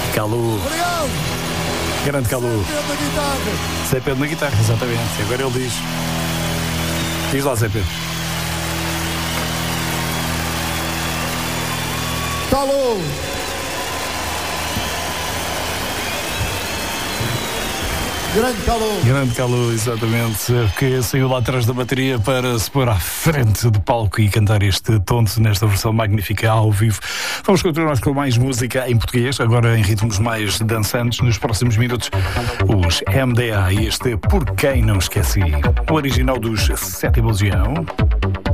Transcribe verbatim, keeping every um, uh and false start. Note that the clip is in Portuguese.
Calu. Obrigado. Grande Calu. Zé Pedro na guitarra. Zé Pedro na guitarra, exatamente. Agora ele diz. Diz lá, Zé Pedro. Calu. Grande Calu. Grande Calu, exatamente, que saiu lá atrás da bateria para se pôr à frente do palco e cantar este tonto nesta versão magnífica ao vivo. Vamos continuar com mais música em português, agora em ritmos mais dançantes. Nos próximos minutos, os M D A e este Por Quem Não Esqueci, o original dos Sete Ilusão.